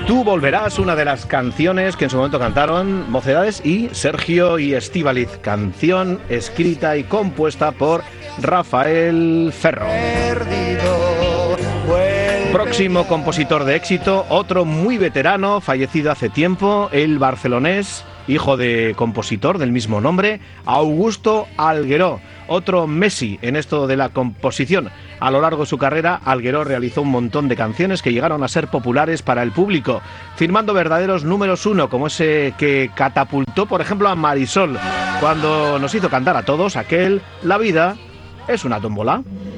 Tú volverás, una de las canciones que en su momento cantaron Mocedades y Sergio y Estíbaliz, canción escrita y compuesta por Rafael Ferro. Próximo compositor de éxito, otro muy veterano, fallecido hace tiempo, el barcelonés, hijo de compositor del mismo nombre, Augusto Algueró, otro Messi en esto de la composición. A lo largo de su carrera, Algueró realizó un montón de canciones que llegaron a ser populares para el público, firmando verdaderos números uno, como ese que catapultó, por ejemplo, a Marisol, cuando nos hizo cantar a todos aquel La vida es una tómbola.